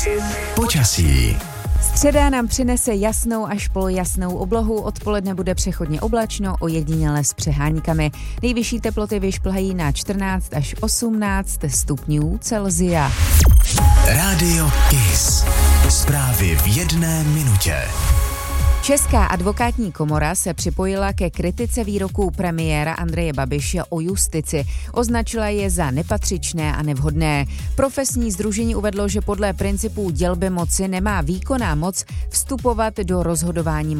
Počasí. Středa nám přinese jasnou až polojasnou oblohu, odpoledne bude přechodně oblačno, ojediněle s přeháňkami. Nejvyšší teploty vyšplhají na 14 až 18 stupňů Celsia. Rádio Kiss. Zprávy v 1 minutě. Česká advokátní komora se připojila ke kritice výroků premiéra Andreje Babiše o justici. Označila je za nepatřičné a nevhodné. Profesní sdružení uvedlo, že podle principů dělby moci nemá výkonná moc vstupovat do rozhodování